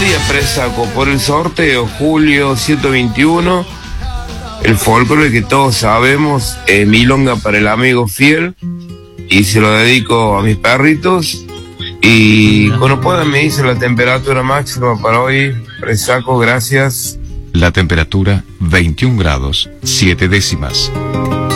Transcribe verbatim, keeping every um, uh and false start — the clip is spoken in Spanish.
día presaco por el sorteo Julio ciento veintiuno, el folclore que todos sabemos, eh, milonga para el amigo fiel, y se lo dedico a mis perritos. Y cuando puedan me dice la temperatura máxima para hoy, presaco, gracias. La temperatura veintiún grados, siete décimas.